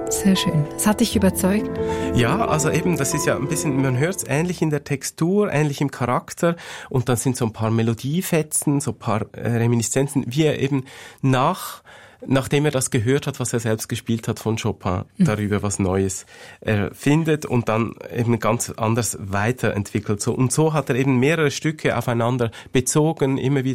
Sehr schön. Es hat dich überzeugt? Ja, also eben, das ist ja ein bisschen, man hört es ähnlich in der Textur, ähnlich im Charakter und dann sind so ein paar Melodiefetzen, so ein paar Reminiszenzen, wie er eben nachdem er das gehört hat, was er selbst gespielt hat von Chopin, darüber was Neues findet und dann eben ganz anders weiterentwickelt. Und so hat er eben mehrere Stücke aufeinander bezogen, immer wieder